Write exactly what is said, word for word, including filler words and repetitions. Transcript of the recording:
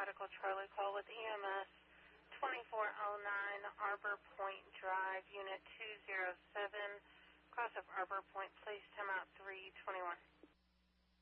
Medical Charlie call with E M S twenty-four oh nine Arbor Point Drive, Unit two oh seven, cross of Arbor Point, please time out three twenty-one.